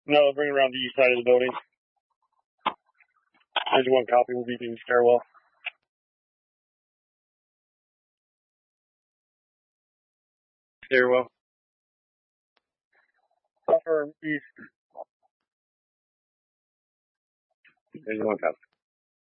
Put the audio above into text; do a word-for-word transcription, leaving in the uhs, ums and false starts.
No, bring it around the east side of the building. ninety-one copy will be in the stairwell. Stairwell. Upper east. ninety-one copy.